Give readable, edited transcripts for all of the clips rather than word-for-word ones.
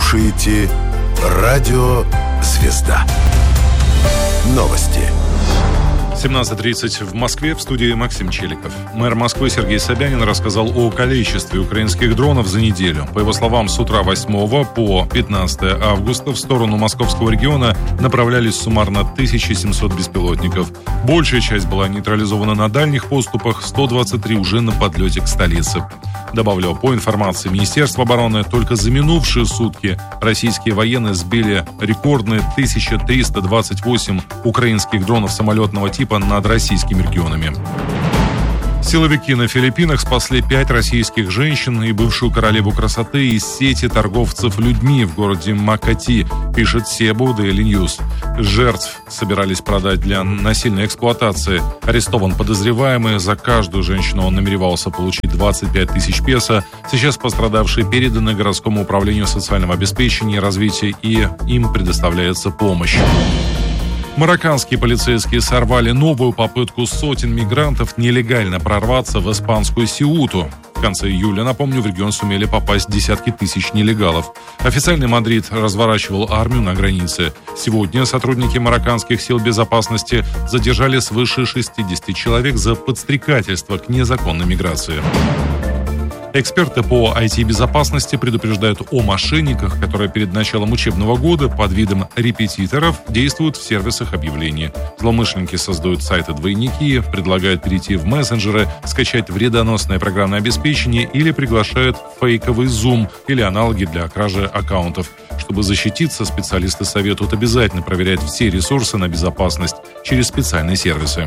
слушаете Радио «Звезда». Новости. 17:30 в Москве, в студии Максим Челиков. Мэр Москвы Сергей Собянин рассказал о количестве украинских дронов за неделю. По его словам, с утра 8 по 15 августа в сторону московского региона направлялись суммарно 1700 беспилотников. Большая часть была нейтрализована на дальних поступах, 123 уже на подлете к столице. Добавлю, по информации Министерства обороны, только за минувшие сутки российские военные сбили рекордные 1328 украинских дронов самолетного типа над российскими регионами. Силовики на Филиппинах спасли 5 российских женщин и бывшую королеву красоты из сети торговцев людьми в городе Макати, пишет Cebu Daily News. Жертв собирались продать для насильной эксплуатации. Арестован подозреваемый. За каждую женщину он намеревался получить 25 тысяч песо. Сейчас пострадавшие переданы городскому управлению социального обеспечения и развития, и им предоставляется помощь. Марокканские полицейские сорвали новую попытку сотен мигрантов нелегально прорваться в испанскую Сеуту. В конце июля, напомню, в регион сумели попасть десятки тысяч нелегалов. Официальный Мадрид разворачивал армию на границе. Сегодня сотрудники марокканских сил безопасности задержали свыше 60 человек за подстрекательство к незаконной миграции. Эксперты по IT-безопасности предупреждают о мошенниках, которые перед началом учебного года под видом репетиторов действуют в сервисах объявлений. Злоумышленники создают сайты-двойники, предлагают перейти в мессенджеры, скачать вредоносное программное обеспечение или приглашают в фейковый Zoom или аналоги для кражи аккаунтов. Чтобы защититься, специалисты советуют обязательно проверять все ресурсы на безопасность через специальные сервисы.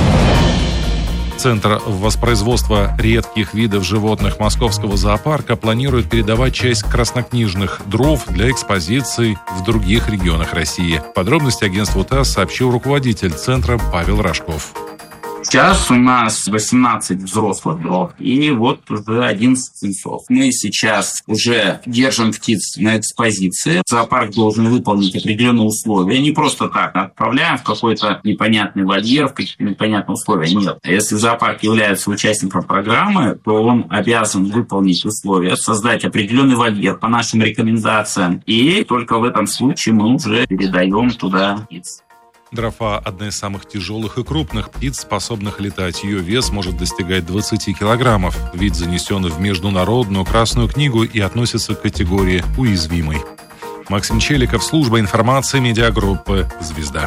Центр воспроизводства редких видов животных Московского зоопарка планирует передавать часть краснокнижных дров для экспозиций в других регионах России. Подробности агентству ТАСС сообщил руководитель центра Павел Рожков. Сейчас у нас 18 взрослых дров и вот уже 11 птенцов. Мы сейчас уже держим птиц на экспозиции. Зоопарк должен выполнить определенные условия. Не просто так отправляем в какой-то непонятный вольер, в какие-то непонятные условия. Нет. Если зоопарк является участником программы, то он обязан выполнить условия, создать определенный вольер по нашим рекомендациям. И только в этом случае мы уже передаем туда птиц. Дрофа – одна из самых тяжелых и крупных птиц, способных летать. Ее вес может достигать 20 килограммов. Вид занесен в Международную Красную книгу и относится к категории «уязвимый». Максим Челиков, служба информации медиагруппы «Звезда».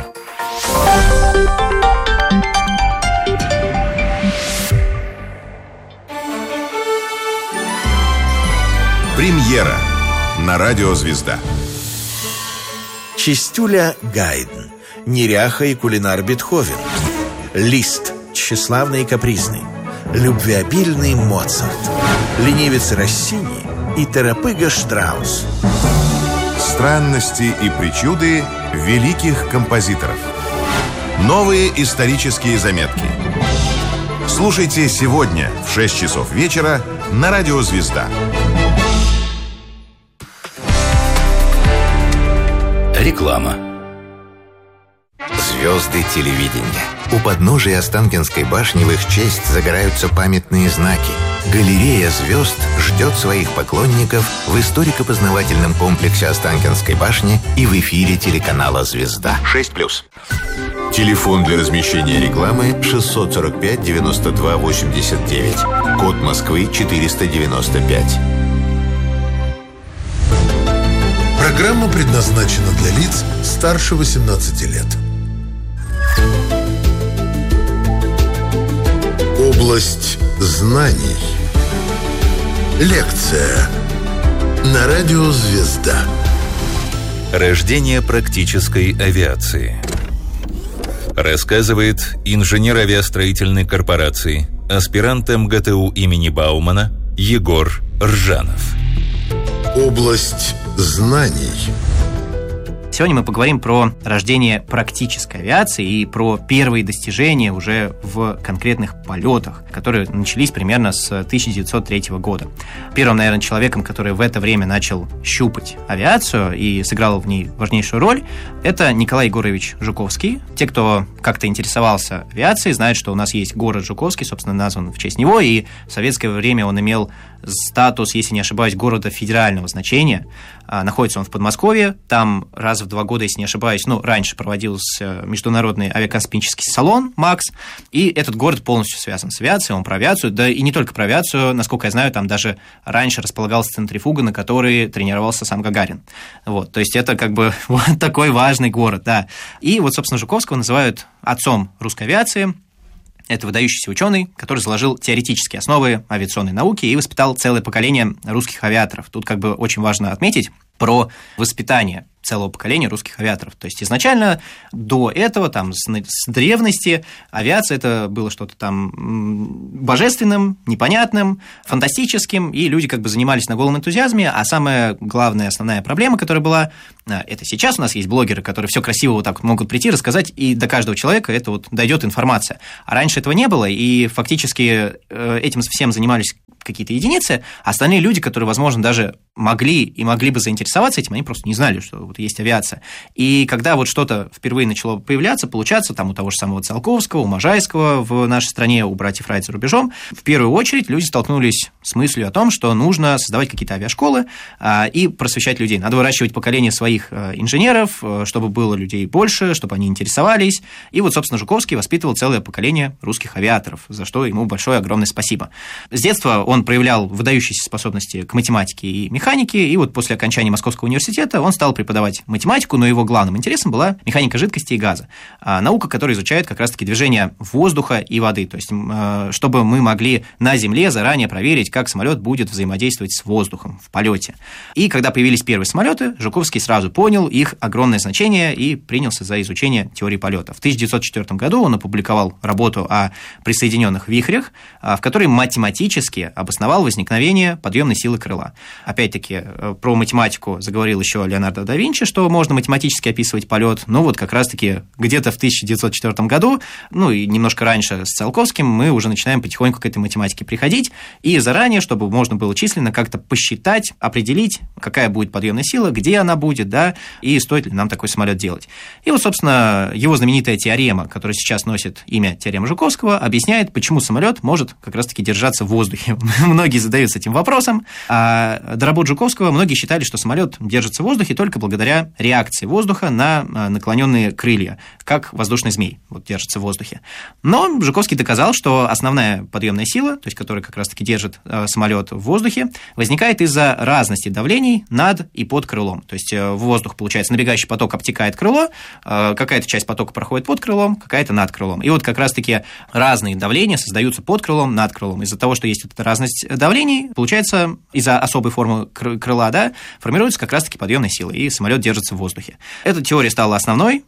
Премьера на Радио «Звезда». Чистюля Гайден, неряха и кулинар Бетховен, Лист, тщеславный и капризный, любвеобильный Моцарт, ленивец Россини и торопыга Штраус. Странности и причуды великих композиторов. Новые исторические заметки. Слушайте сегодня в 6 часов вечера на Радио «Звезда». Реклама. Звезды телевидения. У подножия Останкинской башни в их честь загораются памятные знаки. Галерея звезд ждет своих поклонников в историко-познавательном комплексе Останкинской башни и в эфире телеканала «Звезда». 6+. Телефон для размещения рекламы 645 92 89. Код Москвы 495. Программа предназначена для лиц старше 18 лет. Область знаний. Лекция на Радио «Звезда». Рождение практической авиации. Рассказывает инженер авиастроительной корпорации, аспирант МГТУ имени Баумана Егор Ржанов. Область знаний. Сегодня мы поговорим про рождение практической авиации и про первые достижения уже в конкретных полетах, которые начались примерно с 1903 года. Первым, наверное, человеком, который в это время начал щупать авиацию и сыграл в ней важнейшую роль, это Николай Егорович Жуковский. Те, кто как-то интересовался авиацией, знают, что у нас есть город Жуковский, собственно, назван в честь него, и в советское время он имел статус, если не ошибаюсь, города федерального значения. Находится он в Подмосковье, там раз в 2 года, если не ошибаюсь, раньше проводился международный авиакосмический салон МАКС, и этот город полностью связан с авиацией, он про авиацию, да и не только про авиацию, насколько я знаю, там даже раньше располагалась центрифуга, на которой тренировался сам Гагарин. Вот, то есть это как бы вот такой важный город, да. И вот, собственно, Жуковского называют отцом русской авиации. Это выдающийся ученый, который заложил теоретические основы авиационной науки и воспитал целое поколение русских авиаторов. Тут как бы очень важно отметить про воспитание целого поколения русских авиаторов. То есть изначально до этого, там, с древности, авиация это было что-то там божественным, непонятным, фантастическим, и люди как бы занимались на голом энтузиазме, а самая главная, основная проблема, которая была, это сейчас у нас есть блогеры, которые все красиво вот так могут прийти, рассказать, и до каждого человека это вот дойдет информация. А раньше этого не было, и фактически этим всем занимались какие-то единицы, а остальные люди, которые, возможно, даже могли бы заинтересоваться этим, они просто не знали, что вот есть авиация. И когда вот что-то впервые начало появляться, получаться, там у того же самого Циолковского, у Можайского в нашей стране, у братьев Райт за рубежом, в первую очередь люди столкнулись с мыслью о том, что нужно создавать какие-то авиашколы и просвещать людей. Надо выращивать поколение своих инженеров, чтобы было людей больше, чтобы они интересовались. И вот, собственно, Жуковский воспитывал целое поколение русских авиаторов, за что ему большое, огромное спасибо. С детства он проявлял выдающиеся способности к математике и механике, и вот после окончания Московского университета он стал преподавать математику, но его главным интересом была механика жидкости и газа, наука, которая изучает как раз-таки движение воздуха и воды, то есть чтобы мы могли на Земле заранее проверить, как самолет будет взаимодействовать с воздухом в полете. И когда появились первые самолеты, Жуковский сразу понял их огромное значение и принялся за изучение теории полета. В 1904 году он опубликовал работу о присоединенных вихрях, в которой математически обосновал возникновение подъемной силы крыла. Опять-таки, про математику заговорил еще Леонардо да Винчи, что можно математически описывать полет. Ну вот как раз-таки где-то в 1904 году, и немножко раньше с Циолковским, мы уже начинаем потихоньку к этой математике приходить, и заранее, чтобы можно было численно как-то посчитать, определить, какая будет подъемная сила, где она будет, да, и стоит ли нам такой самолет делать. И вот, собственно, его знаменитая теорема, которая сейчас носит имя теорема Жуковского, объясняет, почему самолет может как раз-таки держаться в воздухе. Многие задаются этим вопросом. А до работ Жуковского многие считали, что самолет держится в воздухе только благодаря реакции воздуха на наклоненные крылья, как воздушный змей держится в воздухе. Но Жуковский доказал, что основная подъемная сила, то есть которая как раз-таки держит самолет в воздухе, возникает из-за разности давлений над и под крылом. То есть в воздух, получается, набегающий поток обтекает крыло, какая-то часть потока проходит под крылом, какая-то над крылом. И вот как раз-таки разные давления создаются под крылом, над крылом. Из-за того, что есть эта разность давлений, получается, из-за особой формы крыла, да, формируется как раз-таки подъемная сила, и самолет держится в воздухе. Эта теория стала основной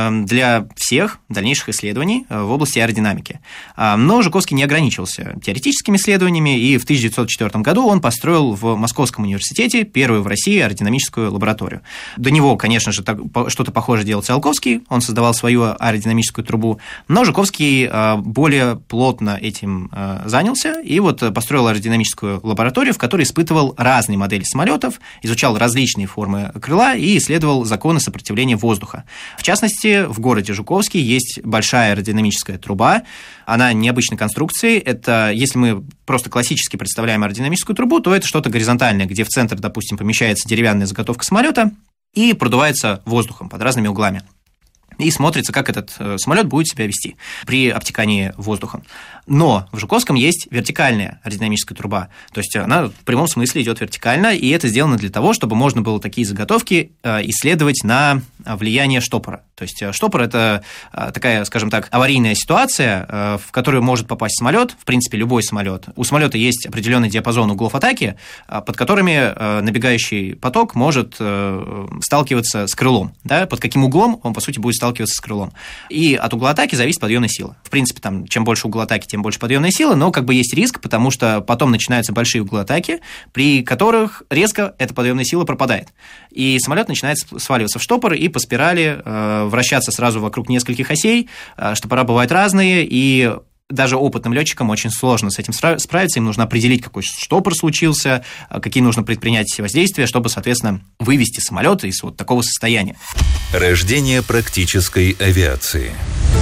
для всех дальнейших исследований в области аэродинамики. Но Жуковский не ограничился теоретическими исследованиями, и в 1904 году он построил в Московском университете первую в России аэродинамическую лабораторию. До него, конечно же, что-то похожее делал Циолковский, он создавал свою аэродинамическую трубу, но Жуковский более плотно этим занялся и вот построил аэродинамическую лабораторию, в которой испытывал разные модели самолетов, изучал различные формы крыла и исследовал законы сопротивления воздуха. В частности, в городе Жуковский есть большая аэродинамическая труба, она необычной конструкции, это, если мы просто классически представляем аэродинамическую трубу, то это что-то горизонтальное, где в центр, допустим, помещается деревянная заготовка самолета и продувается воздухом под разными углами. И смотрится, как этот самолет будет себя вести при обтекании воздухом. Но в Жуковском есть вертикальная аэродинамическая труба, то есть она в прямом смысле идет вертикально, и это сделано для того, чтобы можно было такие заготовки исследовать на влияние штопора. То есть штопор – это такая, скажем так, аварийная ситуация, в которую может попасть самолет, в принципе, любой самолет. У самолета есть определенный диапазон углов атаки, под которыми набегающий поток может сталкиваться с крылом. Да? Под каким углом он, по сути, будет сталкиваться с крылом. И от угла атаки зависит подъемная сила. В принципе, там, чем больше угол атаки, тем больше подъемная сила, но как бы есть риск, потому что потом начинаются большие углы атаки, при которых резко эта подъемная сила пропадает. и самолет начинает сваливаться в штопор и по спирали вращаться сразу вокруг нескольких осей. Штопора бывают разные, и даже опытным летчикам очень сложно с этим справиться. Им нужно определить, какой штопор случился, какие нужно предпринять воздействия, чтобы, соответственно, вывести самолет из вот такого состояния. Рождение практической авиации.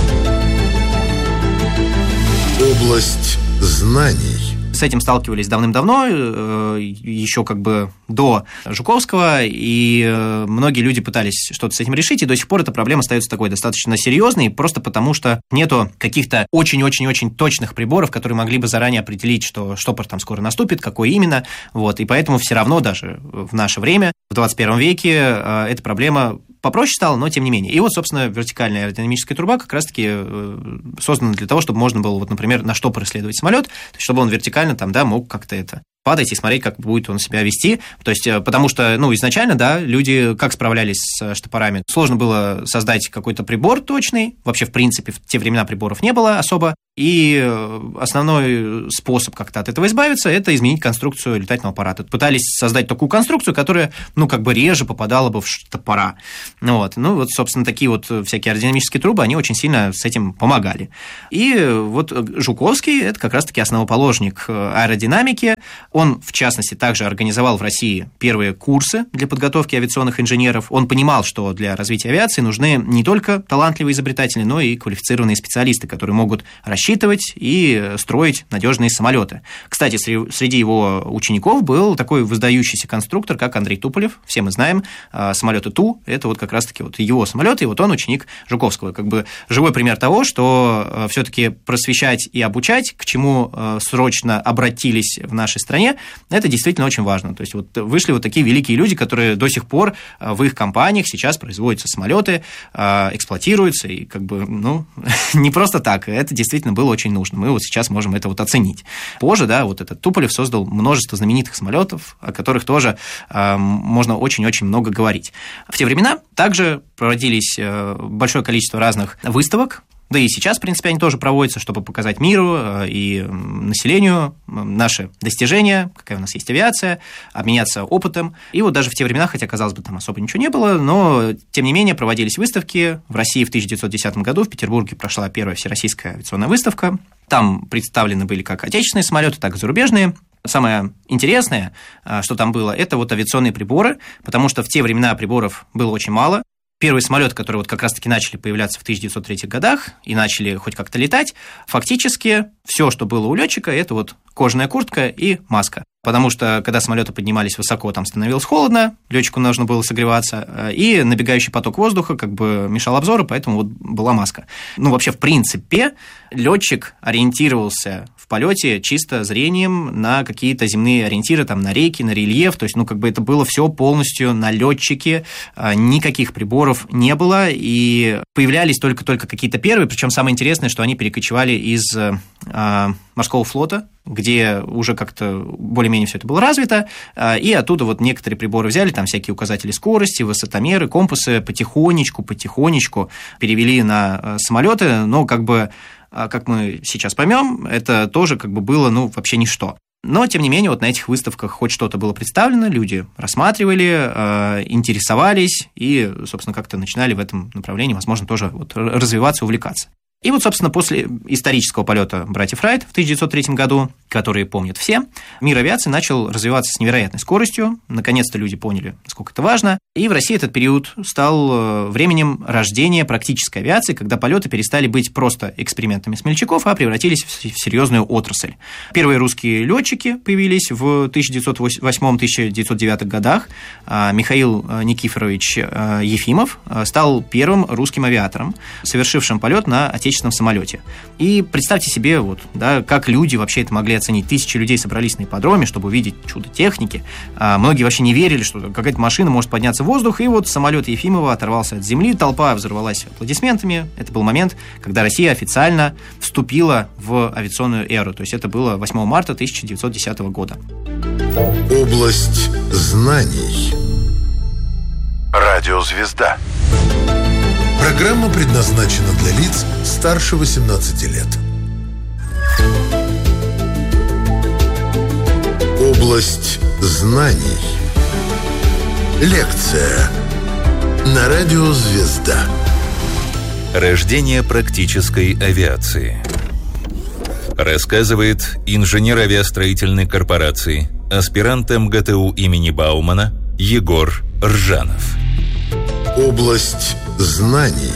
Область знаний. С этим сталкивались давным-давно, еще как бы до Жуковского, и многие люди пытались что-то с этим решить, и до сих пор эта проблема остается такой достаточно серьезной, просто потому что нету каких-то очень-очень-очень точных приборов, которые могли бы заранее определить, что штопор там скоро наступит, какой именно, вот, и поэтому все равно даже в наше время, в 21 веке, эта проблема попроще стало, но тем не менее. И вот, собственно, вертикальная аэродинамическая труба как раз-таки создана для того, чтобы можно было, вот, например, на штопор исследовать самолет, чтобы он вертикально там, да, мог как-то это падать и смотреть, как будет он себя вести. То есть, потому что, изначально, да, люди как справлялись с штопорами? Сложно было создать какой-то прибор точный. Вообще, в принципе, в те времена приборов не было особо. И основной способ как-то от этого избавиться – это изменить конструкцию летательного аппарата. Пытались создать такую конструкцию, которая, как бы реже попадала бы в штопора. Вот, собственно, такие вот всякие аэродинамические трубы, они очень сильно с этим помогали. И вот Жуковский – это как раз-таки основоположник аэродинамики. Он, в частности, также организовал в России первые курсы для подготовки авиационных инженеров. Он понимал, что для развития авиации нужны не только талантливые изобретатели, но и квалифицированные специалисты, которые могут рассчитывать и строить надежные самолеты. Кстати, среди его учеников был такой выдающийся конструктор, как Андрей Туполев. Все мы знаем самолеты Ту. Это вот как раз-таки вот его самолеты, и вот он ученик Жуковского. Как бы живой пример того, что все-таки просвещать и обучать, к чему срочно обратились в нашей стране, это действительно очень важно. То есть вот вышли вот такие великие люди, которые до сих пор в их компаниях сейчас производятся самолеты, эксплуатируются, и как бы, не просто так. Это действительно было очень нужно. Мы вот сейчас можем это вот оценить. Позже, да, вот этот Туполев создал множество знаменитых самолетов, о которых тоже можно очень-очень много говорить. В те времена также проводились большое количество разных выставок, да и сейчас, в принципе, они тоже проводятся, чтобы показать миру и населению наши достижения, какая у нас есть авиация, обменяться опытом. И вот даже в те времена, хотя, казалось бы, там особо ничего не было, но, тем не менее, проводились выставки. В России в 1910 году в Петербурге прошла первая всероссийская авиационная выставка. Там представлены были как отечественные самолеты, так и зарубежные. Самое интересное, что там было, это вот авиационные приборы, потому что в те времена приборов было очень мало. Первые самолеты, которые вот как раз-таки начали появляться в 1903 годах и начали хоть как-то летать, фактически все, что было у летчика, это вот кожаная куртка и маска. Потому что, когда самолеты поднимались высоко, там становилось холодно, летчику нужно было согреваться, и набегающий поток воздуха как бы мешал обзору, поэтому вот была маска. Вообще, в принципе, летчик ориентировался в полете чисто зрением на какие-то земные ориентиры, там, на реки, на рельеф, то есть, как бы это было все полностью на летчике, никаких приборов не было, и появлялись только какие-то первые, причем самое интересное, что они перекочевали из морского флота, где уже как-то более-менее все это было развито, и оттуда вот некоторые приборы взяли, там всякие указатели скорости, высотомеры, компасы, потихонечку перевели на самолеты, но как бы, как мы сейчас поймем, это тоже как бы было, вообще ничто. Но, тем не менее, вот на этих выставках хоть что-то было представлено, люди рассматривали, интересовались и, собственно, как-то начинали в этом направлении, возможно, тоже вот развиваться, увлекаться. И вот, собственно, после исторического полета братьев Райт в 1903 году, который помнят все, мир авиации начал развиваться с невероятной скоростью. Наконец-то люди поняли, насколько это важно. И в России этот период стал временем рождения практической авиации, когда полеты перестали быть просто экспериментами смельчаков, а превратились в серьезную отрасль. Первые русские летчики появились в 1908-1909 годах. Михаил Никифорович Ефимов стал первым русским авиатором, совершившим полет на отечественном самолете. И представьте себе, как люди вообще это могли оценить. Тысячи людей собрались на ипподроме, чтобы увидеть чудо техники. Многие вообще не верили, что какая-то машина может подняться в воздух, и вот самолет Ефимова оторвался от земли, толпа взорвалась аплодисментами. Это был момент, когда Россия официально вступила в авиационную эру. То есть это было 8 марта 1910 года. Область знаний. Радиозвезда. Программа предназначена для лиц старше 18 лет. Область знаний. Лекция на радио «Звезда». Рождение практической авиации. Рассказывает инженер авиастроительной корпорации, аспирант МГТУ имени Баумана Егор Ржанов. Область знаний.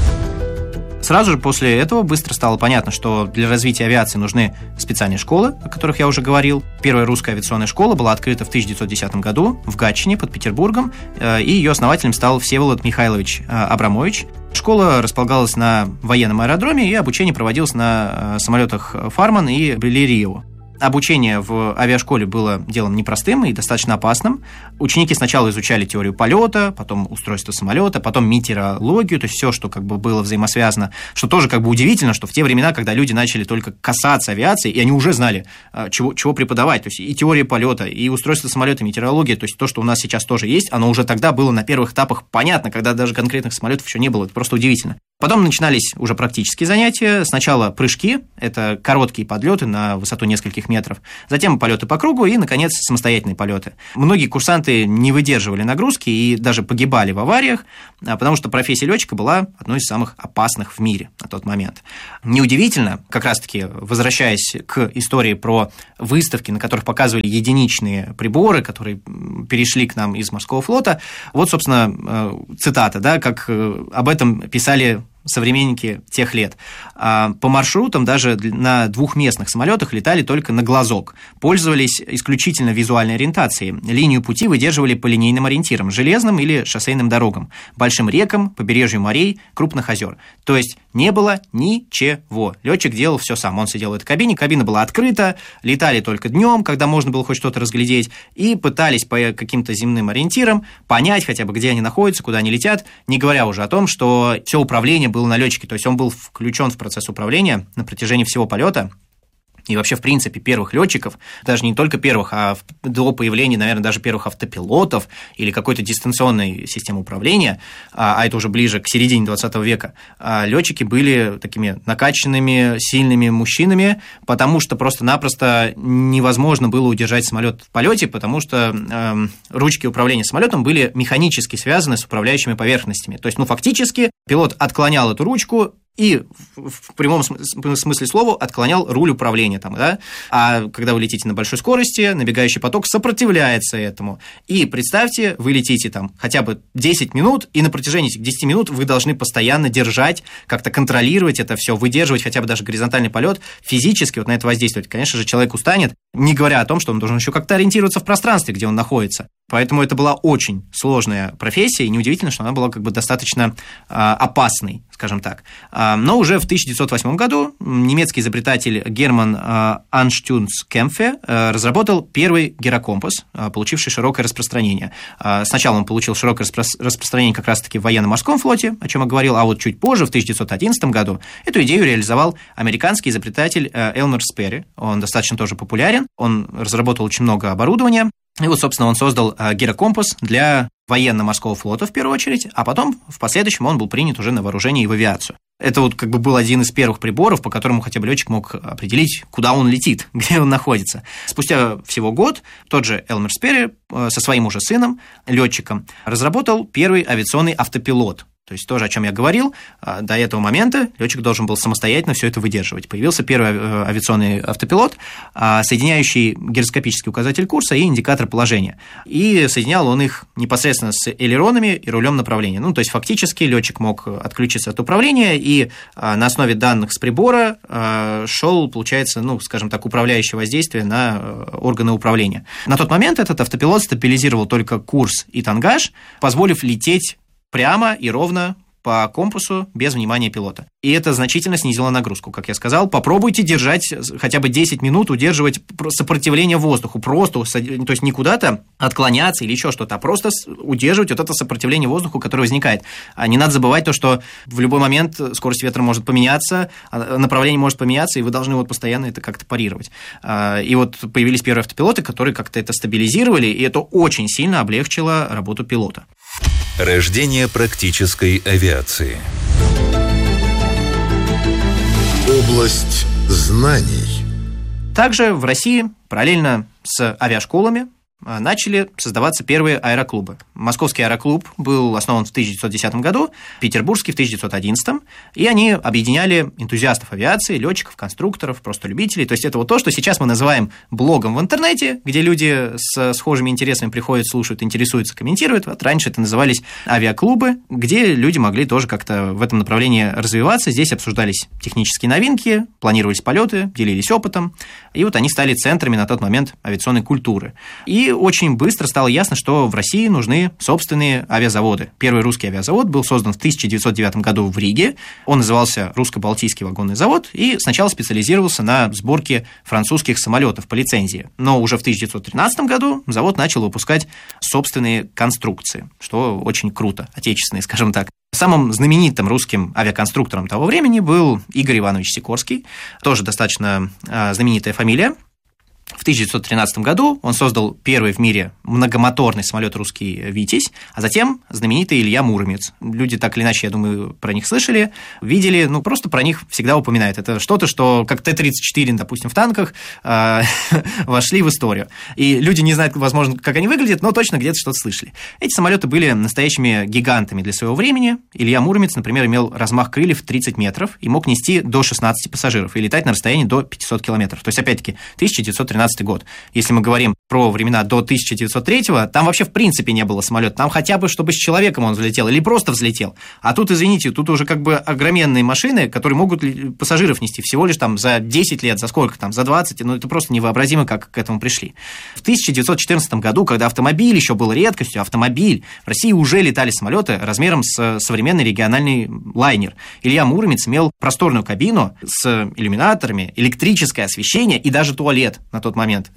Сразу же после этого быстро стало понятно, что для развития авиации нужны специальные школы, о которых я уже говорил. Первая русская авиационная школа была открыта в 1910 году в Гатчине под Петербургом, и ее основателем стал Всеволод Михайлович Абрамович. Школа располагалась на военном аэродроме, и обучение проводилось на самолетах Фарман и Беллерио. Обучение в авиашколе было делом непростым и достаточно опасным. Ученики сначала изучали теорию полета, потом устройство самолета, потом метеорологию, то есть все, что как бы было взаимосвязано, что тоже как бы удивительно, что в те времена, когда люди начали только касаться авиации, и они уже знали, чего преподавать, то есть и теория полета, и устройство самолета, и метеорология, то есть то, что у нас сейчас тоже есть, оно уже тогда было на первых этапах понятно, когда даже конкретных самолетов еще не было, это просто удивительно. Потом начинались уже практические занятия. Сначала прыжки, это короткие подлеты на высоту нескольких метров, затем полеты по кругу и, наконец, самостоятельные полеты. Многие курсанты не выдерживали нагрузки и даже погибали в авариях, потому что профессия летчика была одной из самых опасных в мире на тот момент. Неудивительно, как раз-таки возвращаясь к истории про выставки, на которых показывали единичные приборы, которые перешли к нам из морского флота, вот, собственно, цитата, да, как об этом писали современники тех лет. По маршрутам даже на двухместных самолетах летали только на глазок. Пользовались исключительно визуальной ориентацией. Линию пути выдерживали по линейным ориентирам, железным или шоссейным дорогам, большим рекам, побережью морей, крупных озер. То есть не было ничего. Летчик делал все сам. Он сидел в этой кабине, кабина была открыта, летали только днем, когда можно было хоть что-то разглядеть, и пытались по каким-то земным ориентирам понять хотя бы, где они находятся, куда они летят, не говоря уже о том, что все управление было на летчике, то есть он был включен в процесс управления на протяжении всего полета. И вообще, в принципе, первых летчиков, даже не только первых, а до появления, наверное, даже первых автопилотов или какой-то дистанционной системы управления, а это уже ближе к середине 20 века, летчики были такими накачанными, сильными мужчинами, потому что просто-напросто невозможно было удержать самолет в полете, потому что ручки управления самолетом были механически связаны с управляющими поверхностями. То есть, фактически, пилот отклонял эту ручку и в прямом смысле слова отклонял руль управления там, да? А когда вы летите на большой скорости, набегающий поток сопротивляется этому. И представьте, вы летите там хотя бы 10 минут, и на протяжении этих 10 минут вы должны постоянно держать, как-то контролировать это все, выдерживать хотя бы даже горизонтальный полет, физически вот на это воздействовать. Конечно же, человек устанет, не говоря о том, что он должен еще как-то ориентироваться в пространстве, где он находится. Поэтому это была очень сложная профессия, и неудивительно, что она была как бы достаточно опасной, скажем так. Но уже в 1908 году немецкий изобретатель Герман Анштюнц-Кемпфе разработал первый гирокомпас, получивший широкое распространение. Сначала он получил широкое распространение как раз-таки в военно-морском флоте, о чем я говорил, а вот чуть позже, в 1911 году, эту идею реализовал американский изобретатель Элмер Сперри. Он достаточно тоже популярен, он разработал очень много оборудования. И вот, собственно, он создал гирокомпас для военно-морского флота в первую очередь, а потом в последующем он был принят уже на вооружение и в авиацию. Это вот как бы был один из первых приборов, по которому хотя бы летчик мог определить, куда он летит, где он находится. Спустя всего год тот же Элмер Сперри со своим уже сыном, летчиком, разработал первый авиационный автопилот. То есть тоже, о чем я говорил, до этого момента летчик должен был самостоятельно все это выдерживать. Появился первый авиационный автопилот, соединяющий гироскопический указатель курса и индикатор положения. И соединял он их непосредственно с элеронами и рулем направления. То есть фактически летчик мог отключиться от управления, и на основе данных с прибора шел, получается, скажем так, управляющее воздействие на органы управления. На тот момент этот автопилот стабилизировал только курс и тангаж, позволив лететь прямо и ровно по компасу без внимания пилота. И это значительно снизило нагрузку, как я сказал. Попробуйте держать хотя бы 10 минут, удерживать сопротивление воздуху. Просто, то есть не куда-то отклоняться или еще что-то, а просто удерживать вот это сопротивление воздуху, которое возникает. А не надо забывать то, что в любой момент скорость ветра может поменяться, направление может поменяться, и вы должны постоянно это как-то парировать. И вот появились первые автопилоты, которые как-то это стабилизировали, и это очень сильно облегчило работу пилота. Рождение практической авиации. Область знаний. Также в России параллельно с авиашколами начали создаваться первые аэроклубы. Московский аэроклуб был основан в 1910 году, петербургский в 1911, и они объединяли энтузиастов авиации, летчиков, конструкторов, просто любителей. То есть это вот то, что сейчас мы называем блогом в интернете, где люди с схожими интересами приходят, слушают, интересуются, комментируют. Вот раньше это назывались авиаклубы, где люди могли тоже как-то в этом направлении развиваться. Здесь обсуждались технические новинки, планировались полеты, делились опытом, и вот они стали центрами на тот момент авиационной культуры. И очень быстро стало ясно, что в России нужны собственные авиазаводы. Первый русский авиазавод был создан в 1909 году в Риге. Он назывался Русско-Балтийский вагонный завод и сначала специализировался на сборке французских самолетов по лицензии. Но уже в 1913 году завод начал выпускать собственные конструкции, что очень круто, отечественные, скажем так. Самым знаменитым русским авиаконструктором того времени был Игорь Иванович Сикорский, тоже достаточно знаменитая фамилия. В 1913 году он создал первый в мире многомоторный самолет «Русский Витязь», а затем знаменитый Илья Муромец. Люди так или иначе, я думаю, про них слышали, видели, просто про них всегда упоминают. Это что-то, что как Т-34, допустим, в танках вошли в историю. И люди не знают, возможно, как они выглядят, но точно где-то что-то слышали. Эти самолеты были настоящими гигантами для своего времени. Илья Муромец, например, имел размах крыльев 30 метров и мог нести до 16 пассажиров и летать на расстоянии до 500 километров. То есть, опять-таки, 1913 год. Если мы говорим про времена до 1903-го, там вообще в принципе не было самолета. Там хотя бы, чтобы с человеком он взлетел или просто взлетел. А тут, извините, тут уже как бы огроменные машины, которые могут пассажиров нести всего лишь там за 10 лет, за сколько там, за 20, это просто невообразимо, как к этому пришли. В 1914 году, когда автомобиль еще был редкостью, в России уже летали самолеты размером с современный региональный лайнер. Илья Муромец имел просторную кабину с иллюминаторами, электрическое освещение и даже туалет на тот момент.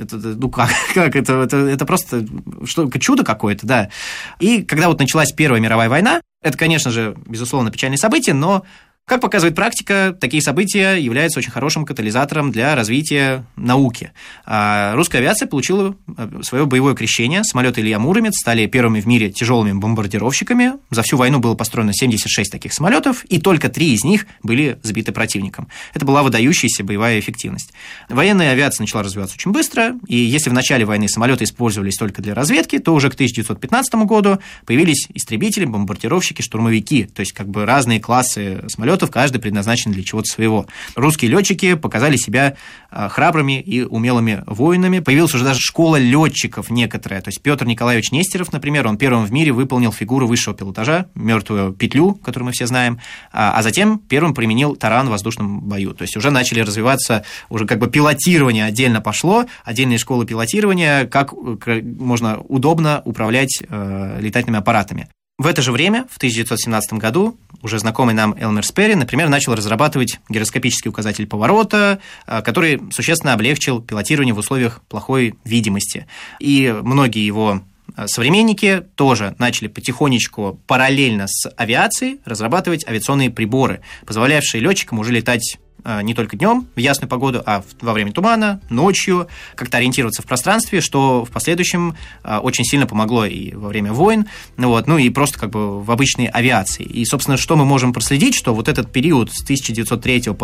Это просто чудо какое-то, да. И когда вот началась Первая мировая война, это, конечно же, безусловно, печальное событие, но, как показывает практика, такие события являются очень хорошим катализатором для развития науки. Русская авиация получила свое боевое крещение. Самолеты Илья Муромец стали первыми в мире тяжелыми бомбардировщиками. За всю войну было построено 76 таких самолетов, и только 3 из них были сбиты противником. Это была выдающаяся боевая эффективность. Военная авиация начала развиваться очень быстро, и если в начале войны самолеты использовались только для разведки, то уже к 1915 году появились истребители, бомбардировщики, штурмовики, то есть как бы разные классы самолетов, каждый предназначен для чего-то своего. Русские летчики показали себя храбрыми и умелыми воинами. Появилась уже даже школа летчиков некоторая. То есть Петр Николаевич Нестеров, например, он первым в мире выполнил фигуру высшего пилотажа, мертвую петлю, которую мы все знаем, а затем первым применил таран в воздушном бою. То есть уже начали развиваться, уже как бы пилотирование отдельно пошло, отдельные школы пилотирования, как можно удобно управлять летательными аппаратами. В это же время, в 1917 году, уже знакомый нам Элмер Сперри, например, начал разрабатывать гироскопический указатель поворота, который существенно облегчил пилотирование в условиях плохой видимости. И многие его современники тоже начали потихонечку параллельно с авиацией разрабатывать авиационные приборы, позволявшие летчикам уже летать не только днем в ясную погоду, а во время тумана, ночью, как-то ориентироваться в пространстве, что в последующем очень сильно помогло и во время войн, и просто как бы в обычной авиации. И, собственно, что мы можем проследить, что вот этот период с 1903 по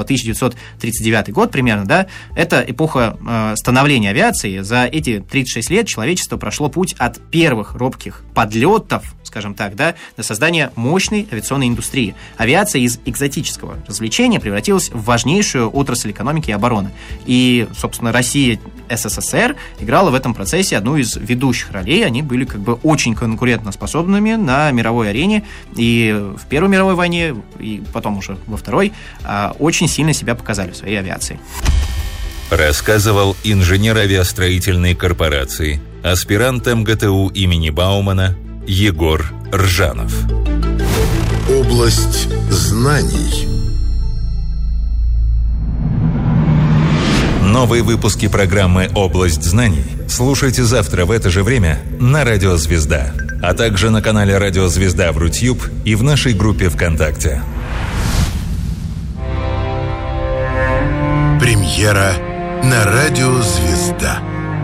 1939 год примерно, да, это эпоха становления авиации. За эти 36 лет человечество прошло путь от первых робких подлетов, скажем так, да, до создания мощной авиационной индустрии. Авиация из экзотического развлечения превратилась в важнейшую отрасль экономики и обороны. И, собственно, Россия, СССР играла в этом процессе одну из ведущих ролей. Они были как бы очень конкурентоспособными на мировой арене. И в Первой мировой войне, и потом уже во Второй, очень сильно себя показали в своей авиации. Рассказывал инженер авиастроительной корпорации, аспирант МГТУ имени Баумана Егор Ржанов. Область знаний. Новые выпуски программы «Область знаний» слушайте завтра в это же время на Радио Звезда, а также на канале Радио Звезда в Рутьюб и в нашей группе ВКонтакте. Премьера на Радио Звезда.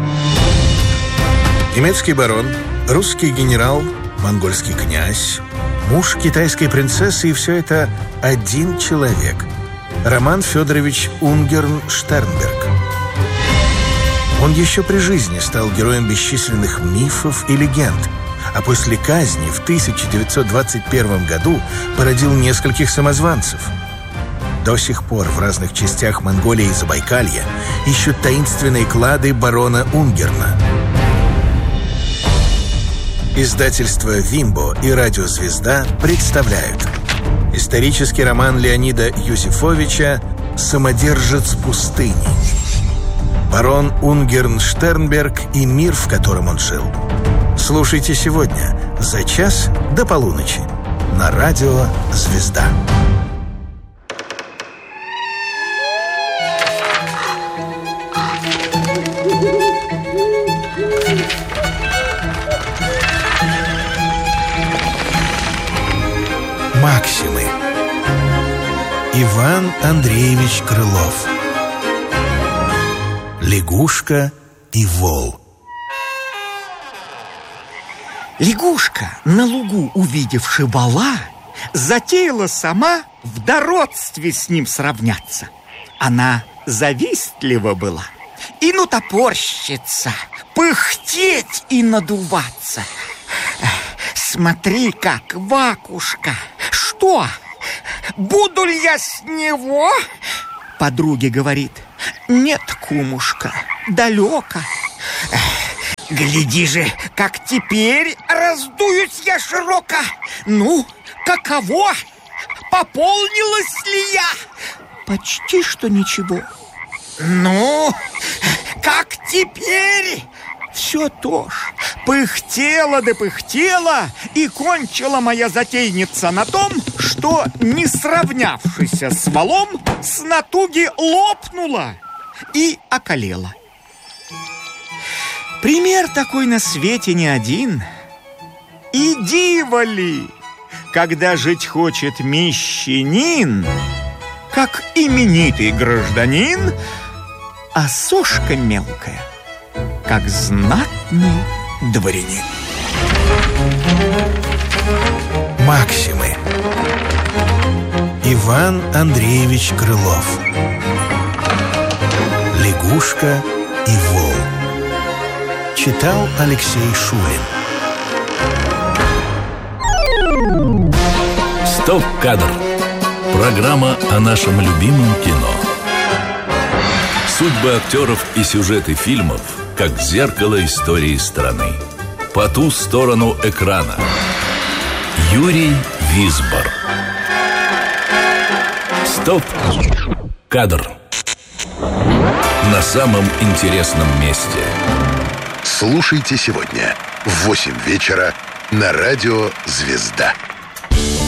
Немецкий барон, русский генерал, монгольский князь, муж китайской принцессы, и все это один человек – Роман Федорович Унгерн-Штернберг. Он еще при жизни стал героем бесчисленных мифов и легенд, а после казни в 1921 году породил нескольких самозванцев. До сих пор в разных частях Монголии и Забайкалья ищут таинственные клады барона Унгерна. Издательство «Вимбо» и радио «Звезда» представляют исторический роман Леонида Юзефовича «Самодержец пустыни». Барон Унгерн Штернберг и мир, в котором он жил. Слушайте сегодня за час до полуночи на радио «Звезда». Максимы. Иван Андреевич Крылов. Лягушка и вол. Лягушка, на лугу увидевши вола, затеяла сама в дородстве с ним сравняться. Она завистлива была и топорщиться, пыхтеть и надуваться. Смотри, как вакушка. Что? Буду ли я с него? Подруге говорит: нет, кумушка, далеко. Гляди же, как теперь раздуюсь я широко. Ну, каково? Пополнилась ли я? Почти что ничего. Ну, как теперь? Все то ж. Пыхтела да пыхтела, и кончила моя затейница на том, что, не сравнявшись с волом, с натуги лопнула и околела. Пример такой на свете не один. И диво ли, когда жить хочет мещанин, как именитый гражданин, а сошка мелкая, как знатный дворянин. Максимы. Иван Андреевич Крылов. Лягушка и вол. Читал Алексей Шулин. Стоп-кадр. Программа о нашем любимом кино. Судьбы актеров и сюжеты фильмов как зеркало истории страны. По ту сторону экрана. Юрий Висбор. Стоп-кадр. На самом интересном месте. Слушайте сегодня в 8 вечера на радио «Звезда».